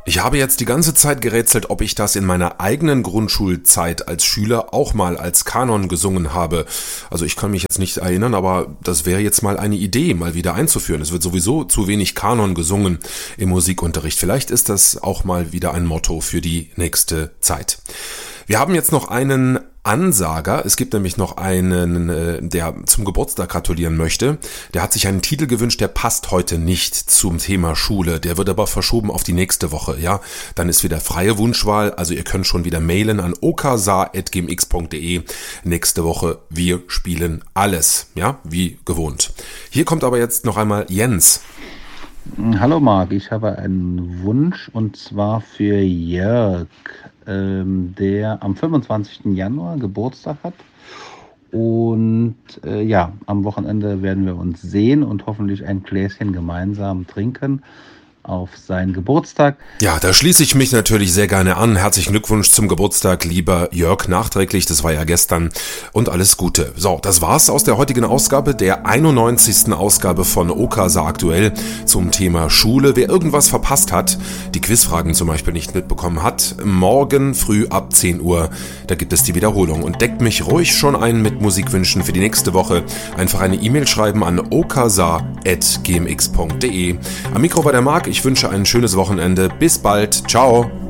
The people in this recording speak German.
Ich habe jetzt die ganze Zeit gerätselt, ob ich das in meiner eigenen Grundschulzeit als Schüler auch mal als Kanon gesungen habe. Also ich kann mich jetzt nicht erinnern, aber das wäre jetzt mal eine Idee, mal wieder einzuführen. Es wird sowieso zu wenig Kanon gesungen im Musikunterricht. Vielleicht ist das auch mal wieder ein Motto für die nächste Zeit. Wir haben jetzt noch einen Ansager. Es gibt nämlich noch einen, der zum Geburtstag gratulieren möchte. Der hat sich einen Titel gewünscht, der passt heute nicht zum Thema Schule. Der wird aber verschoben auf die nächste Woche. Ja, dann ist wieder freie Wunschwahl. Also ihr könnt schon wieder mailen an okasa@gmx.de. Nächste Woche, wir spielen alles. Ja, wie gewohnt. Hier kommt aber jetzt noch einmal Jens. Hallo Marc, ich habe einen Wunsch und zwar für Jörg, der am 25. Januar Geburtstag hat. Und am Wochenende werden wir uns sehen und hoffentlich ein Gläschen gemeinsam trinken auf seinen Geburtstag. Ja, da schließe ich mich natürlich sehr gerne an. Herzlichen Glückwunsch zum Geburtstag, lieber Jörg, nachträglich. Das war ja gestern und alles Gute. So, das war's aus der heutigen Ausgabe, der 91. Ausgabe von Okasa aktuell zum Thema Schule. Wer irgendwas verpasst hat, die Quizfragen zum Beispiel nicht mitbekommen hat, morgen früh ab 10 Uhr, da gibt es die Wiederholung. Und deckt mich ruhig schon ein mit Musikwünschen für die nächste Woche. Einfach eine E-Mail schreiben an okasa@gmx.de. Am Mikro war der Marc. Ich wünsche ein schönes Wochenende. Bis bald. Ciao.